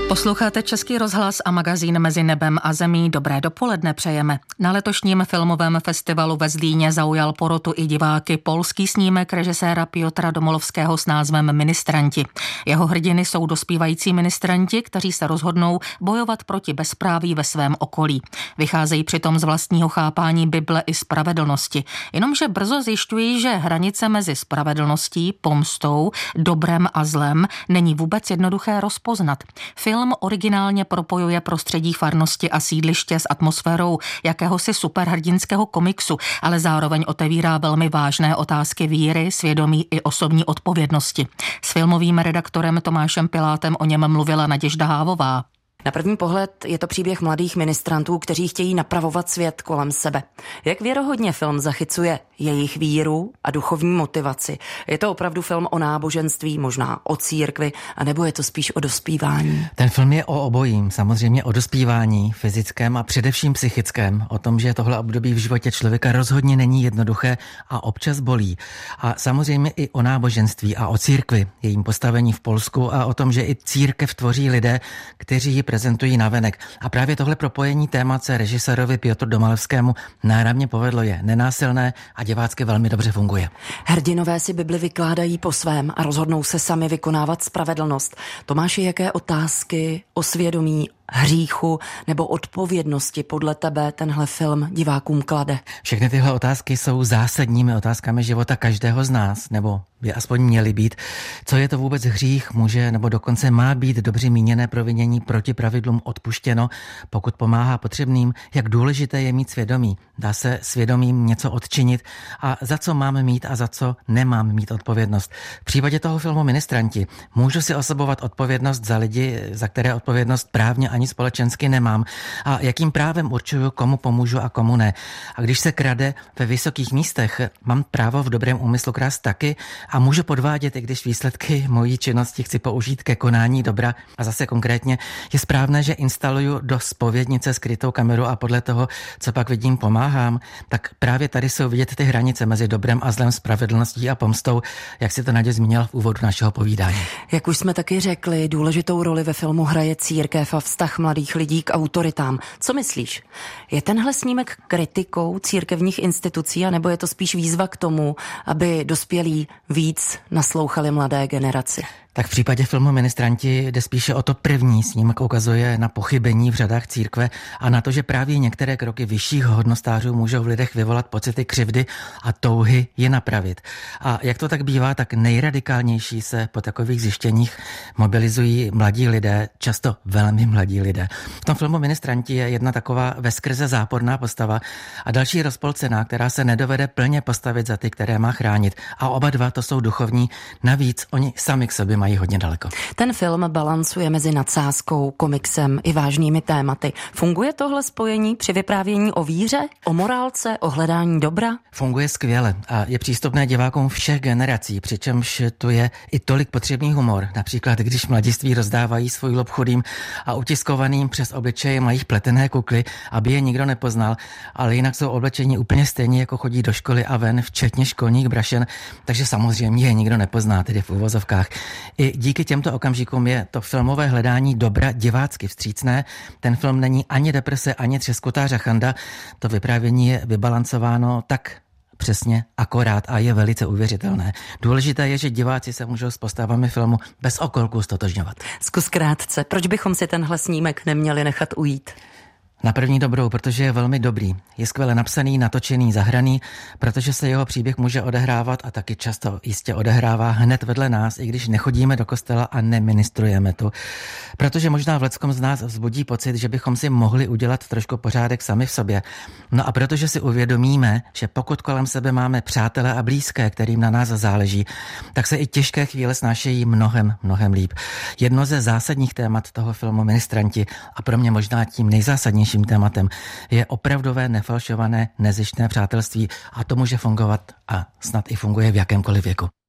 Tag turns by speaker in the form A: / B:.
A: Posloucháte Český rozhlas a magazín Mezi nebem a zemí. Dobré dopoledne přejeme. Na letošním filmovém festivalu ve Zlíně zaujal porotu i diváky polský snímek režiséra Piotra Domolovského s názvem Ministranti. Jeho hrdiny jsou dospívající ministranti, kteří se rozhodnou bojovat proti bezpráví ve svém okolí. Vycházejí přitom z vlastního chápání Bible i spravedlnosti. Jenomže brzo zjišťují, že hranice mezi spravedlností, pomstou, dobrem a zlem není vůbec jednoduché rozpoznat. Film originálně propojuje prostředí farnosti a sídliště s atmosférou jakéhosi superhrdinského komiksu, ale zároveň otevírá velmi vážné otázky víry, svědomí i osobní odpovědnosti. S filmovým redaktorem Tomášem Pilátem o něm mluvila Naděžda Hávová.
B: Na první pohled je to příběh mladých ministrantů, kteří chtějí napravovat svět kolem sebe. Jak věrohodně film zachycuje jejich víru a duchovní motivaci? Je to opravdu film o náboženství, možná o církvi, anebo je to spíš o dospívání?
C: Ten film je o obojím, samozřejmě o dospívání, fyzickém a především psychickém. O tom, že tohle období v životě člověka rozhodně není jednoduché a občas bolí. A samozřejmě i o náboženství a o církvi, jejím postavení v Polsku a o tom, že i církev tvoří lidé, kteří ji prezentují navenek. A právě tohle propojení témat se režisérovi Piotru Domalevskému náramně povedlo, je nenásilné a divácky velmi dobře funguje.
B: Hrdinové si Bibli vykládají po svém a rozhodnou se sami vykonávat spravedlnost. Tomáši, jaké otázky o svědomí, hříchu nebo odpovědnosti podle tebe tenhle film divákům klade?
C: Všechny tyhle otázky jsou zásadními otázkami života každého z nás, nebo by aspoň měly být. Co je to vůbec hřích, může nebo dokonce má být dobře míněné provinění proti pravidlům odpuštěno, pokud pomáhá potřebným, jak důležité je mít svědomí. Dá se svědomím něco odčinit a za co máme mít a za co nemám mít odpovědnost. V případě toho filmu Ministranti můžu si osobovat odpovědnost za lidi, za které odpovědnost právně ani společensky nemám, a jakým právem určuju, komu pomůžu a komu ne. A když se krade ve vysokých místech, mám právo v dobrém úmyslu krást taky a můžu podvádět, i když výsledky mojí činnosti chci použít ke konání dobra. A zase konkrétně je správné, že instaluju do zpovědnice skrytou kameru a podle toho, co pak vidím, pomáhám. Tak právě tady jsou vidět ty hranice mezi dobrem a zlem, spravedlností a pomstou, jak si to Nadě zmínila v úvodu našeho povídání.
B: Jak už jsme taky řekli, důležitou roli ve filmu hraje církev a vztah mladých lidí k autoritám. Co myslíš? Je tenhle snímek kritikou církevních institucí, anebo je to spíš výzva k tomu, aby dospělí víc naslouchali mladé generaci?
C: Tak v případě filmu Ministranti jde spíše o to první. Snímek ukazuje na pochybení v řadách církve a na to, že právě některé kroky vyšších hodnostářů můžou v lidech vyvolat pocity křivdy a touhy je napravit. A jak to tak bývá, tak nejradikálnější se po takových zjištěních mobilizují mladí lidé, často velmi mladí lidé. V tom filmu Ministranti je jedna taková veskrze záporná postava a další rozpolcená, která se nedovede plně postavit za ty, které má chránit. A oba dva to jsou duchovní, navíc oni sami k sobě mají hodně daleko.
B: Ten film balancuje mezi nadsázkou, komiksem i vážnými tématy. Funguje tohle spojení při vyprávění o víře, o morálce, o hledání dobra?
C: Funguje skvěle a je přístupné divákům všech generací, přičemž tu je i tolik potřebný humor. Například, když mladiství rozdávají svůj lob chudým a utiskovaným přes obličeje mají pletené kukly, aby je nikdo nepoznal, ale jinak jsou oblečení úplně stejně, jako chodí do školy a ven, včetně školních brašen, takže samozřejmě je nikdo nepozná, tedy v uvozovkách. I díky těmto okamžikům je to filmové hledání dobra divácky vstřícné. Ten film není ani deprese, ani třeskutá řachanda. To vyprávění je vybalancováno tak přesně, akorát a je velice uvěřitelné. Důležité je, že diváci se můžou s postavami filmu bez okolků stotožňovat.
B: Zkus krátce, proč bychom si tenhle snímek neměli nechat ujít?
C: Na první dobrou, protože je velmi dobrý. Je skvěle napsaný, natočený, zahraný, protože se jeho příběh může odehrávat a taky často jistě odehrává hned vedle nás, i když nechodíme do kostela a neministrujeme tu. Protože možná v leckom z nás vzbudí pocit, že bychom si mohli udělat trošku pořádek sami v sobě. No a protože si uvědomíme, že pokud kolem sebe máme přátele a blízké, kterým na nás záleží, tak se i těžké chvíle snášejí mnohem líp. Jedno ze zásadních témat toho filmu Ministranti a pro mě možná tím nejzásadnějším tématem je opravdové, nefalšované, nezištné přátelství a to může fungovat a snad i funguje v jakémkoliv věku.